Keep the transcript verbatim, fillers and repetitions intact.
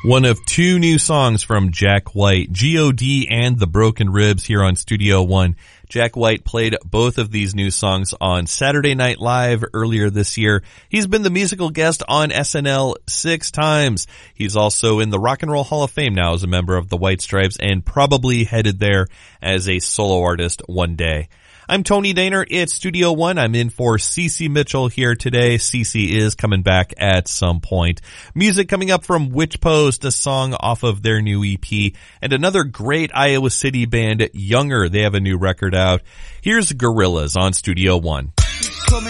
One of two new songs from Jack White, G O D and The Broken Ribs here on Studio One. Jack White played both of these new songs on Saturday Night Live earlier this year. He's been the musical guest on S N L six times. He's also in the Rock and Roll Hall of Fame now as a member of the White Stripes and probably headed there as a solo artist one day. I'm Tony Daner. It's Studio One. I'm in for Cece Mitchell here today. Cece is coming back at some point. Music coming up from Witch Post, a song off of their new E P, and another great Iowa City band, Younger. They have a new record out. Here's Gorillaz on Studio One.